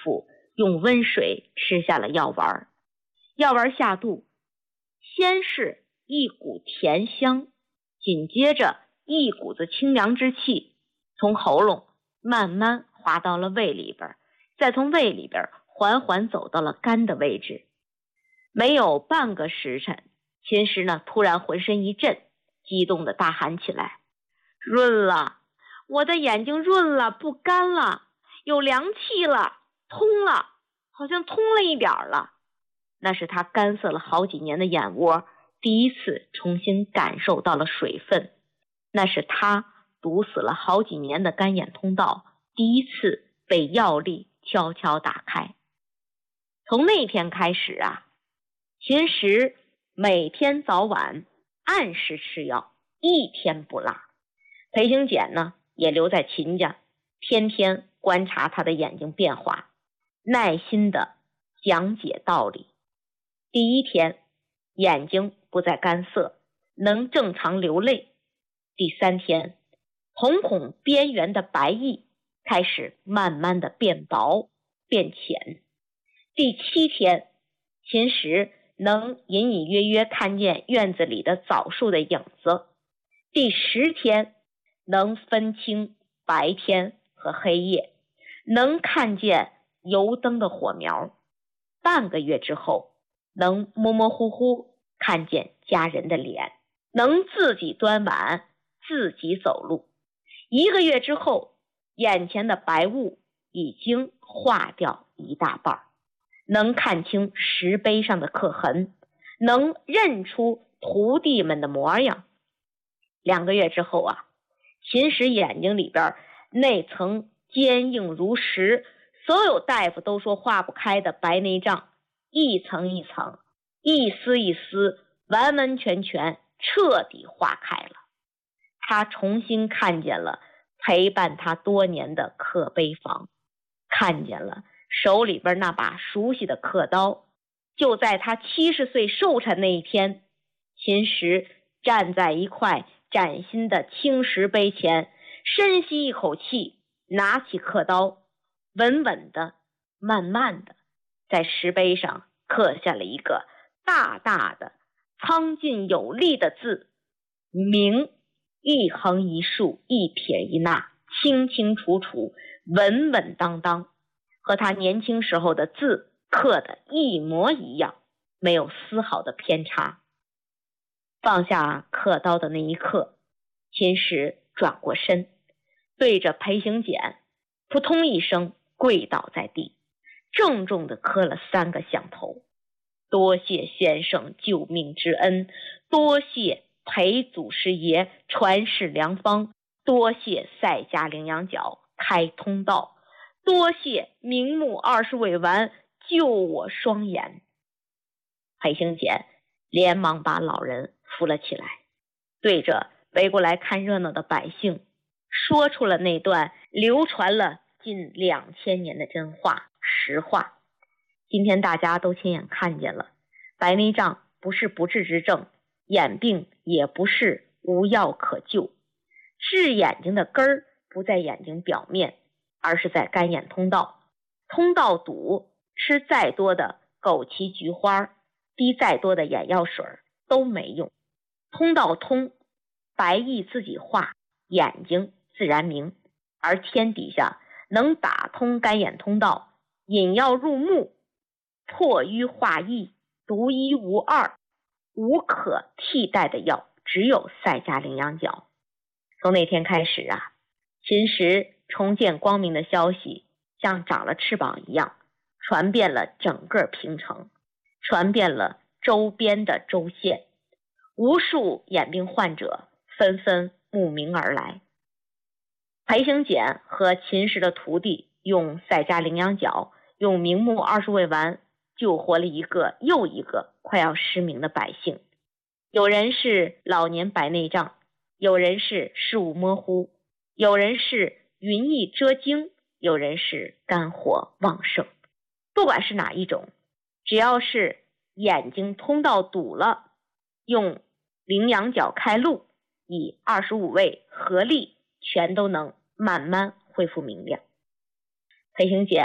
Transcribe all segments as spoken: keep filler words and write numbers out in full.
咐用温水吃下了药丸。药丸下肚，先是一股甜香，紧接着一股子清凉之气从喉咙慢慢滑到了胃里边，再从胃里边缓缓走到了肝的位置。没有半个时辰，秦时呢突然浑身一震，激动地大喊起来：润了，我的眼睛润了，不干了，有凉气了，通了，好像通了一点了。那是他干涩了好几年的眼窝第一次重新感受到了水分，那是他堵死了好几年的干眼通道第一次被药力悄悄打开。从那天开始啊，秦时每天早晚按时吃药，一天不落。裴行俭呢也留在秦家，天天观察他的眼睛变化，耐心地讲解道理。第一天，眼睛不再干涩，能正常流泪。第三天，瞳孔边缘的白翳开始慢慢的变薄变浅。第七天，秦时能隐隐约约看见院子里的枣树的影子。第十天，能分清白天和黑夜，能看见油灯的火苗。半个月之后，能模模糊糊看见家人的脸，能自己端碗，自己走路。一个月之后，眼前的白雾已经化掉一大半，能看清石碑上的刻痕，能认出徒弟们的模样。两个月之后啊，秦时眼睛里边那层坚硬如石，所有大夫都说化不开的白内障，一层一层，一丝一丝，完完全全彻底化开了。他重新看见了陪伴他多年的刻碑房，看见了手里边那把熟悉的刻刀。就在他七十岁寿辰那一天，秦时站在一块崭新的青石碑前，深吸一口气，拿起刻刀，稳稳的慢慢的在石碑上刻下了一个大大的苍劲有力的字，明。一横一竖，一撇一捺，清清楚楚，稳稳当当，和他年轻时候的字刻的一模一样，没有丝毫的偏差。放下刻刀的那一刻，秦时转过身，对着裴行俭扑通一声跪倒在地，郑重地磕了三个响头。多谢先生救命之恩，多谢裴祖师爷传世良方，多谢赛家羚羊角开通道，多谢明目二十尾丸救我双眼。裴行俭连忙把老人扶了起来，对着围过来看热闹的百姓说出了那段流传了近两千年的真话实话。今天大家都亲眼看见了，白内障不是不治之症，眼病也不是无药可救。治眼睛的根儿不在眼睛表面，而是在干眼通道。通道堵，吃再多的枸杞菊花，滴再多的眼药水都没用。通道通，白翳自己化，眼睛自然明。而天底下能打通干眼通道，引药入目，破瘀化翳，独一无二，无可替代的药，只有赛家羚羊角。从那天开始啊，秦时重见光明的消息像长了翅膀一样，传遍了整个平城，传遍了周边的州县，无数眼病患者纷纷慕名而来。裴行俭和秦时的徒弟用赛家羚羊角，用明目二十味丸救活了一个又一个快要失明的百姓。有人是老年白内障，有人是视物模糊，有人是云翳遮睛，有人是肝火旺盛。不管是哪一种，只要是眼睛通道堵了，用羚羊角开路，以二十五味合力，全都能慢慢恢复明亮。裴行俭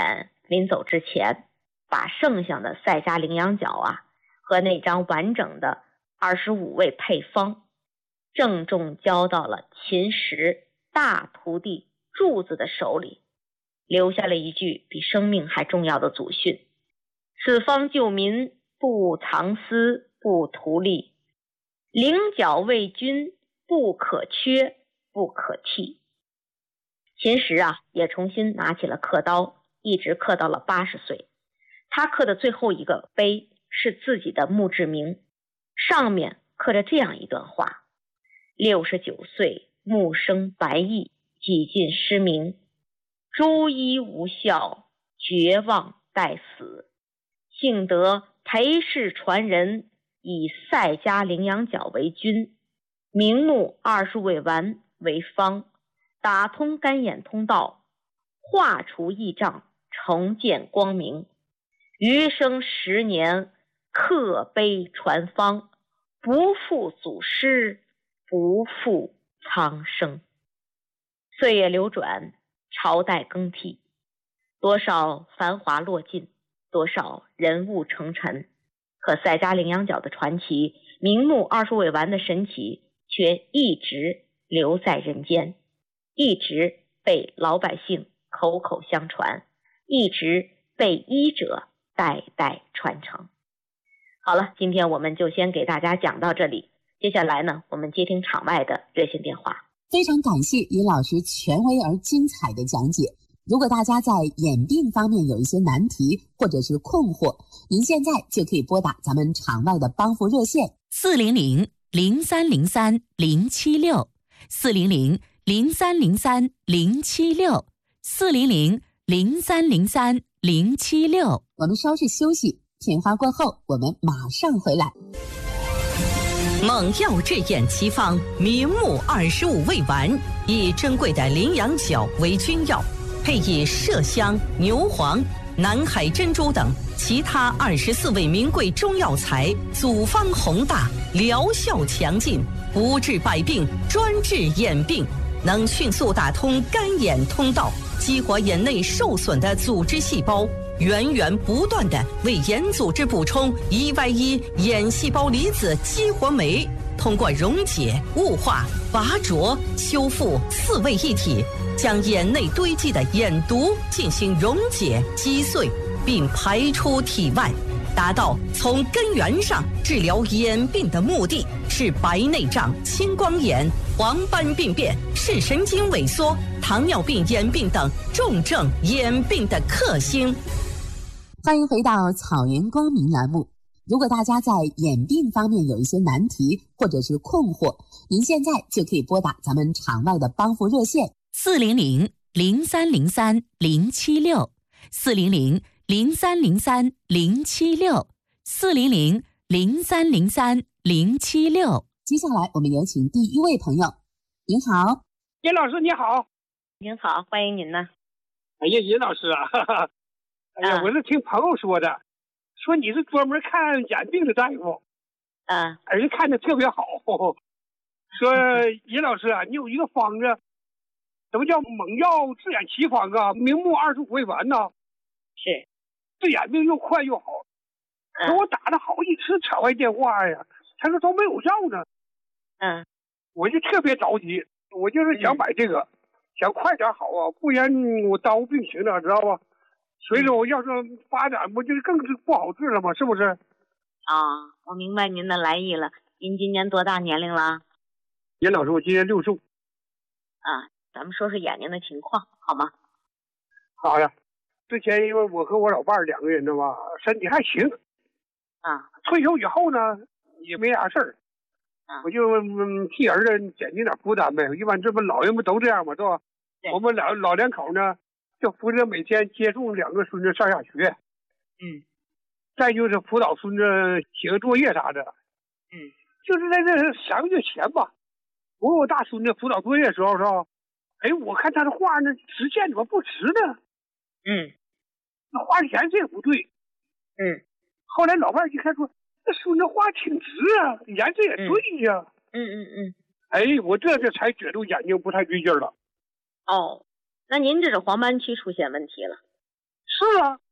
临走之前，把剩下的赛家羚羊角啊和那张完整的二十五味配方郑重交到了秦时大徒弟柱子的手里，留下了一句比生命还重要的祖训：此方救民，不藏私，不图利，羚角为君，不可缺，不可替。秦时啊也重新拿起了刻刀，一直刻到了八十岁。他刻的最后一个碑是自己的墓志铭，上面刻着这样一段话：六十九岁，目生白翳，几近失明，诸医无效，绝望待死。幸得裴氏传人，以赛家羚羊角为君，明目二十味丸为方，打通肝眼通道，化除翳障，重见光明。余生十年，刻碑传方，不负祖师，不负苍生。岁月流转，朝代更替，多少繁华落尽，多少人物成尘，可赛家羚羊角的传奇，明目二十味丸的神奇，却一直留在人间，一直被老百姓口口相传，一直被医者代代传承。好了，今天我们就先给大家讲到这里，接下来呢，我们接听场外的热线电话。 非常感谢尹老师权威而精彩的讲解。如果大家在眼病方面有一些难题或者是困惑，您现在就可以拨打咱们场外的帮扶热线四零零零三零三零七六四零零零三零三零七六四零零零三零三零七六。 我们稍事休息，片花过后我们马上回来。 猛药治眼奇方明目二十五味丸，以珍贵的羚羊角为君药，配以麝香、牛黄、南海珍珠等其他二十四味名贵中药材，组方宏大，疗效强劲，不治百病，专治眼病，能迅速打通肝眼通道，激活眼内受损的组织细胞，源源不断地为眼组织补充 E Y 一 眼细胞离子激活酶，通过溶解、雾化、拔灼、修复四位一体，将眼内堆积的眼毒进行溶解、击碎，并排出体外，达到从根源上治疗眼病的目的，是白内障、青光眼、黄斑病变、视神经萎缩、糖尿病眼病等重症眼病的克星。 欢迎回到草原光明栏目。如果大家在眼病方面有一些难题或者是困惑，您现在就可以拨打咱们场外的帮扶热线四零零零三零三零七六四零零零三零三零七六四零零零三零三零七六。 接下来我们有请第一位朋友。您好。 尹老师你好。 您好，欢迎您呢。 哎呀，尹老师啊，哈哈，哎呀、啊，我是听朋友说的，说你是专门看眼病的大夫， 嗯、啊， 而且看的特别好。说尹老师啊，你有一个方子，什么叫猛药治眼奇方啊？明目二十五味丸呢？ 是， 治眼病又快又好。可我打了好几次场外电话呀，他说都没有效呢。 嗯， 我就特别着急，我就是想买这个，嗯、想快点好啊，不然我耽误病情了，知道吧？所以说我要是发展，不就更是不好治了吗？是不是？ 啊，我明白您的来意了。您今年多大年龄了？ 尹老师，我今年六十五。 啊，咱们说说眼睛的情况，好吗？ 好呀。之前因为我和我老伴儿两个人的吧，身体还行。 啊。 退休以后呢，也没啥事儿。 啊。 我就、嗯、替儿子减轻点负担呗。一般这不老人不都这样吗？对吧？ 对。 我们老老两口呢，就负责每天接送两个孙子上下学。 嗯。 再就是辅导孙子写个作业啥的。 嗯。 就是在这三个月前吧，我我大孙子辅导作业的时候是吧？哎，我看他的画呢，直线怎么不直呢？ 嗯。 那画的颜色也不对。 嗯。 后来老伴儿一看说，这孙子画挺直啊，颜色也对呀、啊。 嗯嗯嗯。 哎，我这这才觉得眼睛不太对劲了。 哦，那您这是黄斑区出现问题了。 是啊。